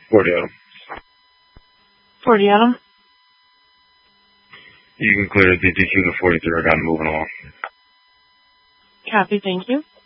40 Adam. 40 Adam. You can clear the DQ to 43. I got him moving along. Copy, thank you.